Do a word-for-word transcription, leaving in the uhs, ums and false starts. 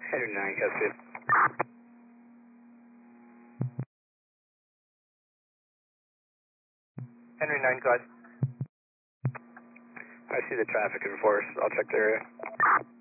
Henry nine, Cascade. Henry nine, go ahead. I see the traffic in force. I'll check the area.